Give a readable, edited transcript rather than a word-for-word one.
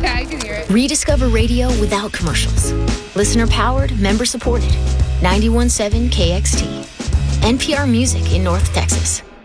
Yeah, I can hear it. Rediscover radio without commercials. Listener powered, member supported. 91.7 KXT. NPR Music in North Texas.